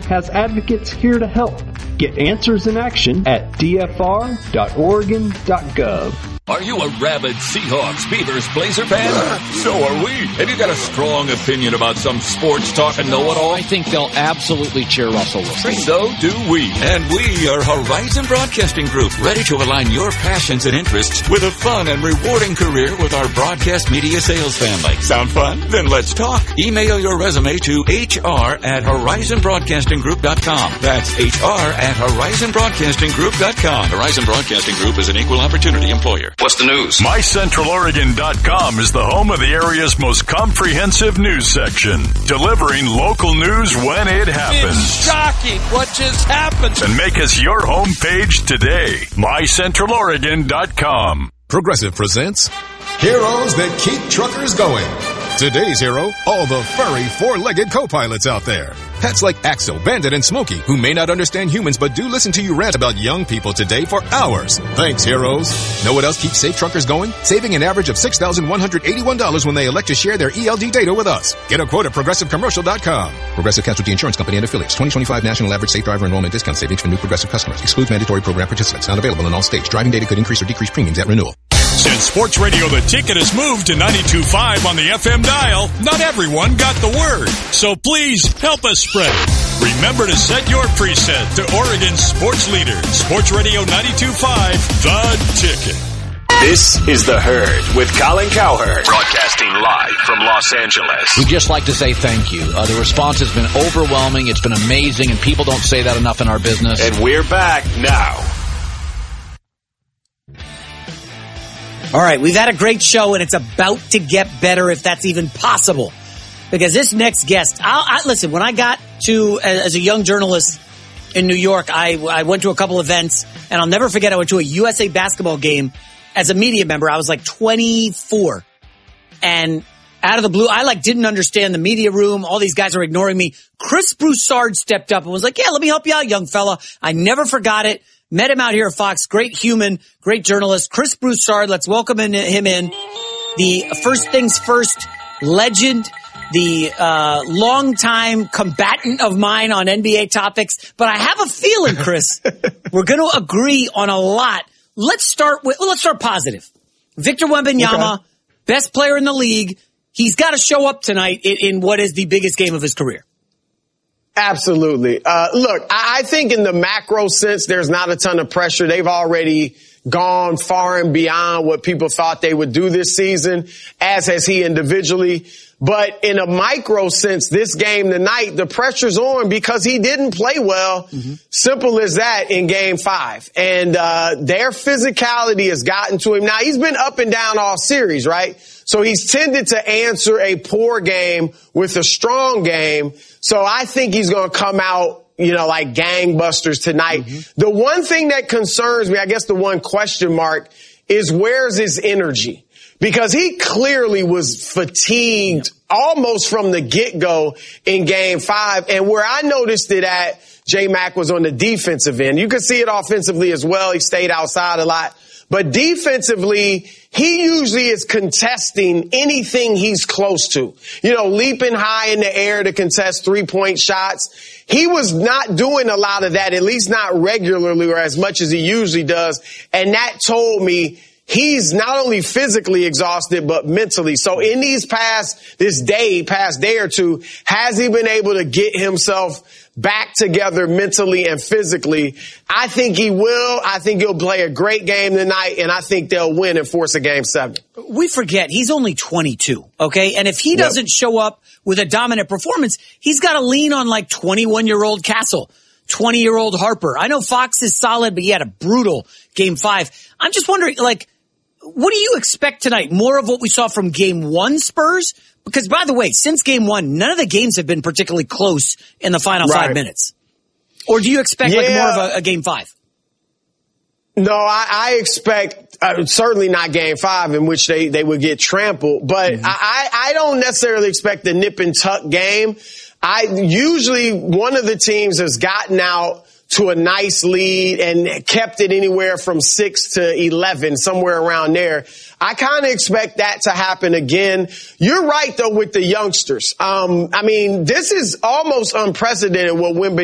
has advocates here to help. Get answers in action at dfr.oregon.gov. Are you a rabid Seahawks, Beavers, Blazer fan? So are we. Have you got a strong opinion about some sports talk and know-it-all? I think they'll absolutely cheer Russell Wilson. So do we. And we are Horizon Broadcasting Group, ready to align your passions and interests with a fun and rewarding career with our broadcast media sales family. Sound fun? Then let's talk. Email your resume to hr@horizonbroadcastinggroup.com. That's hr@horizonbroadcastinggroup.com. Horizon Broadcasting Group is an equal opportunity employer. What's the news? MyCentralOregon.com is the home of the area's most comprehensive news section, delivering local news when it happens. It's shocking what just happened. And make us your homepage today. MyCentralOregon.com. Progressive presents Heroes That Keep Truckers Going. Today's hero, all the furry four-legged co-pilots out there. Pets like Axel, Bandit, and Smokey, who may not understand humans but do listen to you rant about young people today for hours. Thanks, heroes. Know what else keeps safe truckers going? Saving an average of $6,181 when they elect to share their ELD data with us. Get a quote at ProgressiveCommercial.com. Progressive Casualty Insurance Company and affiliates. 2025 National Average Safe Driver Enrollment Discount Savings for new Progressive customers. Excludes mandatory program participants. Not available in all states. Driving data could increase or decrease premiums at renewal. Since Sports Radio The Ticket has moved to 92.5 on the FM dial, not everyone got the word. So please help us spread it. Remember to set your preset to Oregon's sports leader, Sports Radio 92.5, The Ticket. This is The Herd with Colin Cowherd, broadcasting live from Los Angeles. We'd just like to say thank you. The response has been overwhelming. It's been amazing, and people don't say that enough in our business. And we're back now. All right, we've had a great show, and it's about to get better if that's even possible. Because this next guest, listen, when I got to, as a young journalist in New York, I went to a couple events, and I'll never forget, I went to a USA basketball game as a media member. I was like 24. And out of the blue, I didn't understand the media room. All these guys are ignoring me. Chris Broussard stepped up and was like, yeah, let me help you out, young fella. I never forgot it. Met him out here at Fox. Great human, great journalist. Chris Broussard, let's welcome him in. The first things first legend, the longtime combatant of mine on NBA topics. But I have a feeling, Chris, we're going to agree on a lot. Let's start positive. Victor Wembanyama, okay. Best player in the league. He's got to show up tonight in what is the biggest game of his career. Absolutely. Look, I think in the macro sense, there's not a ton of pressure. They've already gone far and beyond what people thought they would do this season, as has he individually. But in a micro sense, this game tonight, the pressure's on because he didn't play well. Mm-hmm. Simple as that in Game 5. And their physicality has gotten to him. Now, he's been up and down all series, right? So he's tended to answer a poor game with a strong game. So I think he's going to come out, like gangbusters tonight. Mm-hmm. The one thing that concerns me, I guess the one question mark, is where's his energy? Because he clearly was fatigued almost from the get-go in Game 5. And where I noticed it at, J-Mac, was on the defensive end. You could see it offensively as well. He stayed outside a lot. But defensively, he usually is contesting anything he's close to. Leaping high in the air to contest three-point shots. He was not doing a lot of that, at least not regularly or as much as he usually does. And that told me he's not only physically exhausted, but mentally. So in this past day or two, has he been able to get himself back together mentally and physically? I think he will. I think he'll play a great game tonight, and I think they'll win and force a Game 7. We forget he's only 22, okay? And if he doesn't show up with a dominant performance, he's got to lean on 21-year-old Castle, 20-year-old Harper. I know Fox is solid, but he had a brutal Game 5. I'm just wondering, what do you expect tonight? More of what we saw from Game 1 Spurs? Because, by the way, since Game 1, none of the games have been particularly close in the final 5 minutes. Or do you expect more of a Game 5? No, I expect certainly not Game 5 in which they would get trampled. But I don't necessarily expect the nip and tuck game. Usually one of the teams has gotten out to a nice lead and kept it anywhere from 6 to 11, somewhere around there. I kind of expect that to happen again. You're right, though, with the youngsters. This is almost unprecedented what Wembanyama